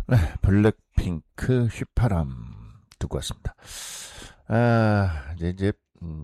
네, 블랙핑크 휘파람 듣고 왔습니다. 이제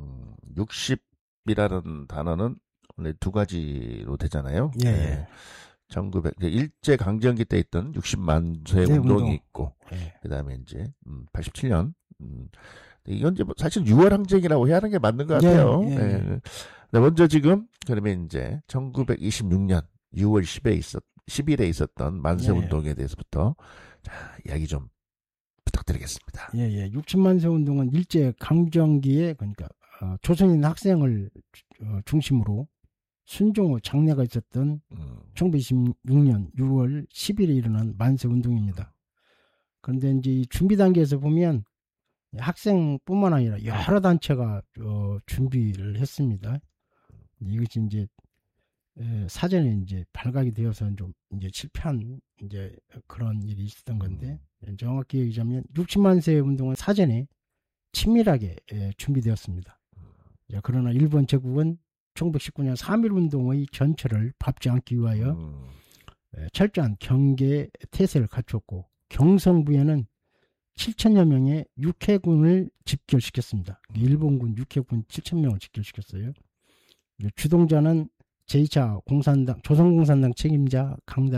60이라는 단어는 원래 두 가지로 되잖아요. 예. 네. 1900, 일제강점기 때 있던 60만세 네, 운동이 있고, 예. 그 다음에 이제, 87년, 이건 이제 사실 6월 항쟁이라고 해야 하는 게 맞는 것 같아요. 예. 예. 먼저 지금, 그러면 이제 1926년 6월 10일에 있었던 만세 운동에 대해서부터, 자, 이야기 좀 부탁드리겠습니다. 예. 60만세 운동은 일제강점기에, 그러니까, 조선인 학생을 중심으로 순종호 장례가 있었던 1926년 6월 10일에 일어난 만세 운동입니다. 그런데 이제 이 준비 단계에서 보면 학생뿐만 아니라 여러 단체가 준비를 했습니다. 이것이 이제 사전에 이제 발각이 되어서 좀 이제 실패한 이제 그런 일이 있었던 건데, 정확히 얘기하자면 60만세 운동은 사전에 치밀하게 준비되었습니다. 그러나 일본 제국은 1919년 3.1운동의 전철을 밟지 않기 위하여 철저한 경계 태세를 갖췄고, 경성부에는 7천여 명의 육해군을 집결시켰습니다. 일본군 육해군 7,000명을 집결시켰어요. 주동자는 제2차 공산당, 조선공산당 책임자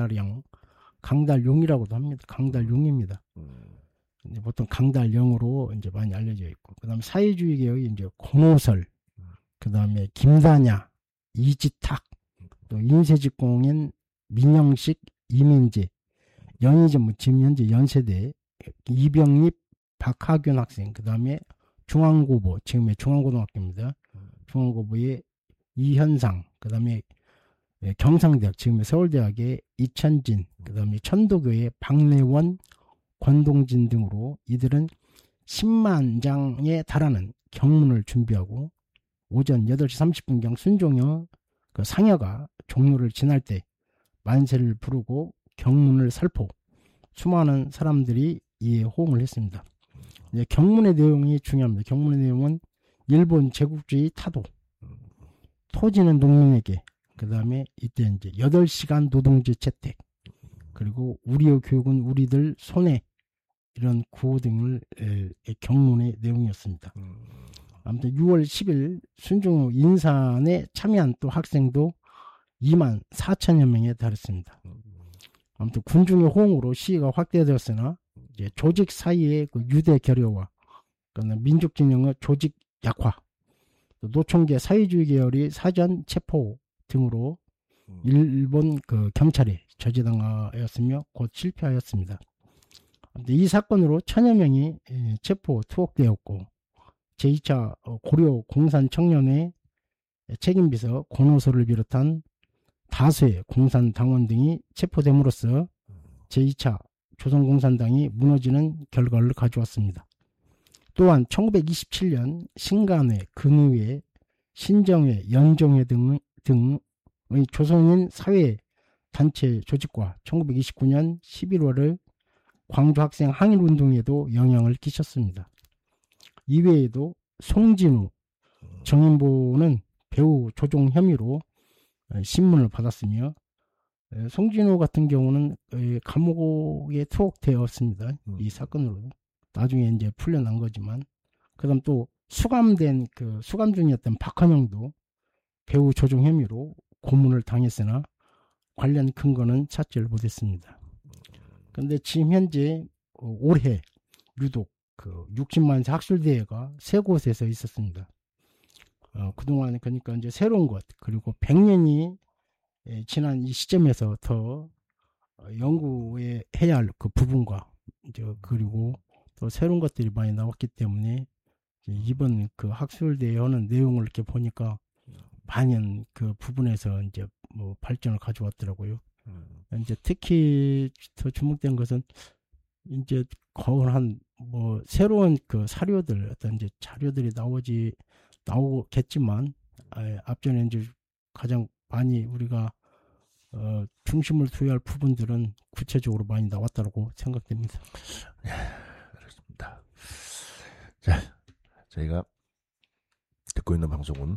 강달용이라고도 합니다. 강달용입니다. 보통 강달영으로 이제 많이 알려져 있고, 그 다음에 사회주의 개혁의 이제 권오설, 그 다음에 김다냐, 이지탁, 또 인쇄직공인 민영식, 이민재, 연희전, 지금 현재 연세대, 이병립, 박하균 학생, 그 다음에 중앙고보, 지금의 중앙고등학교입니다. 중앙고보의 이현상, 그 다음에 경상대학, 지금의 서울대학의 이천진, 그 다음에 천도교의 박래원, 권동진 등으로 이들은 10만 장에 달하는 경문을 준비하고, 오전 8시 30분경 순종호 그 상여가 종로를 지날 때 만세를 부르고 경문을 살포, 수많은 사람들이 이에 호응을 했습니다. 이제 경문의 내용이 중요합니다. 경문의 내용은 일본 제국주의 타도, 토지는 농민에게, 그 다음에 이때 이제 8시간 노동제 채택, 그리고 우리의 교육은 우리들 손에, 이런 구호 등을 경문의 내용이었습니다. 아무튼 6월 10일 순종호 인산에 참여한 또 학생도 2만 4천여 명에 달했습니다. 아무튼 군중의 호응으로 시위가 확대되었으나 이제 조직 사이의 그 유대 결여와 민족 진영의 조직 약화, 또 노총계 사회주의 계열이 사전 체포 등으로 일본 그 경찰에 저지당하였으며 곧 실패하였습니다. 이 사건으로 1,000여 명이 체포 투옥되었고, 제2차 고려 공산 청년회 책임비서 권오설을 비롯한 다수의 공산당원 등이 체포됨으로써 제2차 조선공산당이 무너지는 결과를 가져왔습니다. 또한 1927년 신간회, 근의회, 신정회, 연정회 등의 조선인 사회 단체 조직과 1929년 11월의 광주 학생 항일운동에도 영향을 끼쳤습니다. 이외에도 송진우, 정인보는 배우 조종 혐의로 신문을 받았으며, 송진우 같은 경우는 감옥에 투옥되었습니다. 이 사건으로. 나중에 이제 풀려난 거지만, 그 다음 또 수감 중이었던 박헌영도 배우 조종 혐의로 고문을 당했으나 관련 근거는 찾지를 못했습니다. 그런데 지금 현재 올해 유독 그 60만세 학술대회가 세 곳에서 있었습니다. 그동안 그러니까 이제 새로운 것, 그리고 100년이 지난 이 시점에서 더 연구해야 할 그 부분과 이제 그리고 또 새로운 것들이 많이 나왔기 때문에 이번 그 학술대회 하는 내용을 이렇게 보니까 많은 그 부분에서 이제 뭐 발전을 가져왔더라고요. 이제 특히 더 주목된 것은 이제 거의 한 뭐 새로운 그 사료들, 어떤 이제 자료들이 나오겠지만, 앞전에 이제 가장 많이 우리가 중심을 두어야 할 부분들은 구체적으로 많이 나왔다고 생각됩니다. 네, 그렇습니다. 자, 저희가 듣고 있는 방송은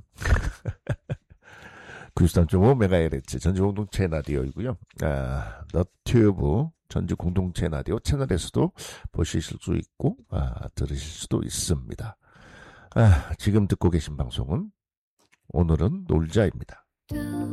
93.5MHz 전주공동체 라디오이고요. 너튜브 전주 공동체 라디오 채널에서도 보실 수 있고 들으실 수도 있습니다. 지금 듣고 계신 방송은 오늘은 놀자입니다.